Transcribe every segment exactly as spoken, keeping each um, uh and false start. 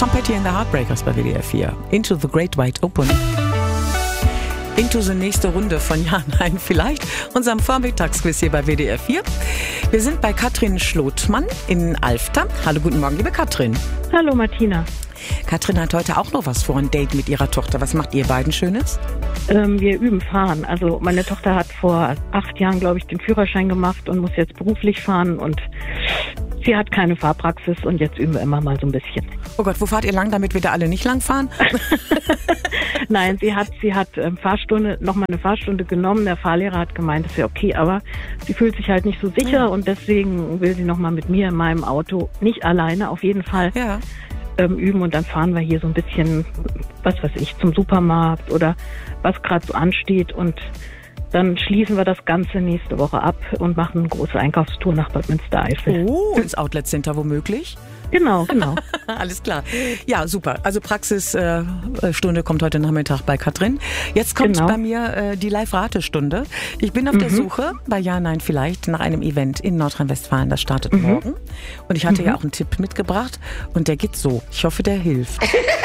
Tom Petty and the Heartbreakers bei W D R vier. Into the Great Wide Open. Into the nächste Runde von Ja, Nein, Vielleicht, unserem Vormittagsquiz hier bei W D R vier. Wir sind bei Katrin Schlotmann in Alfter. Hallo, guten Morgen, liebe Katrin. Hallo, Martina. Katrin hat heute auch noch was vor, ein Date mit ihrer Tochter. Was macht ihr beiden Schönes? Ähm, wir üben fahren. Also meine Tochter hat vor acht Jahren, glaube ich, den Führerschein gemacht und muss jetzt beruflich fahren. Und sie hat keine Fahrpraxis und jetzt üben wir immer mal so ein bisschen. Oh Gott, wo fahrt ihr lang, damit wir da alle nicht lang fahren? Nein, sie hat, sie hat ähm, Fahrstunde, nochmal eine Fahrstunde genommen. Der Fahrlehrer hat gemeint, das wäre okay, aber sie fühlt sich halt nicht so sicher ja. und deswegen will sie nochmal mit mir in meinem Auto, nicht alleine auf jeden Fall, ja. ähm, üben und dann fahren wir hier so ein bisschen, was weiß ich, zum Supermarkt oder was gerade so ansteht und dann schließen wir das Ganze nächste Woche ab und machen eine große Einkaufstour nach Bad Münstereifel. Oh, ins Outlet Center womöglich? Genau, genau. Alles klar. Ja, super. Also Praxisstunde äh, kommt heute Nachmittag bei Katrin. Jetzt kommt genau. bei mir äh, die Live-Ratestunde. Ich bin auf mhm. der Suche bei Ja, Nein, Vielleicht nach einem Event in Nordrhein-Westfalen. Das startet mhm. morgen. Und ich hatte mhm. ja auch einen Tipp mitgebracht. Und der geht so. Ich hoffe, der hilft.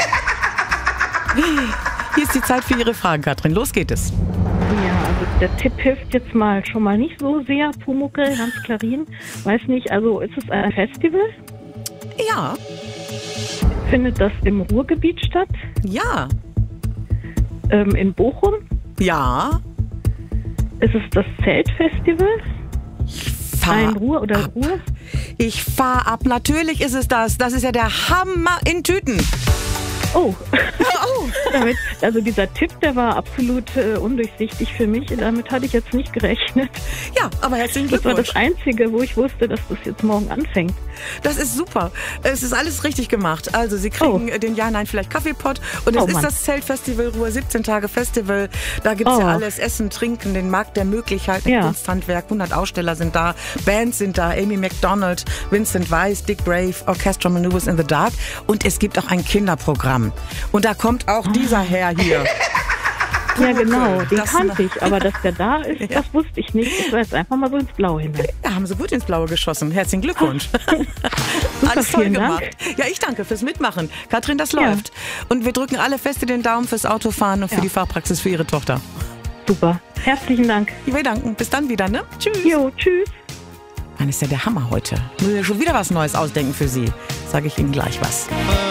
Hier ist die Zeit für Ihre Fragen, Katrin. Los geht es. Ja, also der Tipp hilft jetzt mal schon mal nicht so sehr. Pumuckl, Hans Klarin. Weiß nicht, also ist es ein Festival? Ja. Findet das im Ruhrgebiet statt? Ja. Ähm, in Bochum? Ja. Ist es das Zeltfestival? Ich fahr Ein Ruhr oder ab. Ruhr? Ich fahr ab. Natürlich ist es das. Das ist ja der Hammer in Tüten. Oh. oh. Damit, also dieser Tipp, der war absolut äh, undurchsichtig für mich. Damit hatte ich jetzt nicht gerechnet. Ja, aber herzlichen Glückwunsch. Das war das Einzige, wo ich wusste, dass das jetzt morgen anfängt. Das ist super. Es ist alles richtig gemacht. Also Sie kriegen oh. den Ja, Nein, Vielleicht Kaffeepott. Und es oh, ist Mann. das Zeltfestival Ruhr, siebzehn Tage Festival. Da gibt es oh. ja alles, Essen, Trinken, den Markt der Möglichkeiten, ja. Kunsthandwerk. hundert Aussteller sind da, Bands sind da, Amy Macdonald, Vincent Weiss, Dick Brave, Orchestral Maneuvers in the Dark. Und es gibt auch ein Kinderprogramm. Und da kommt auch dieser Herr hier. Ja, genau, den das kannte ich, aber dass der da ist, ja. das wusste ich nicht. Ich war jetzt einfach mal so ins Blaue hinein. Ja, haben Sie gut ins Blaue geschossen. Herzlichen Glückwunsch. Super, alles toll gemacht. Dank. Ja, ich danke fürs Mitmachen. Katrin, das läuft. Ja. Und wir drücken alle feste den Daumen fürs Autofahren und für ja. die Fahrpraxis für Ihre Tochter. Super. Herzlichen Dank. Wir danken. Bis dann wieder, ne? Tschüss. Jo, tschüss. Mann, ist ja der Hammer heute. Muss ja schon wieder was Neues ausdenken für Sie. Sage ich Ihnen gleich was.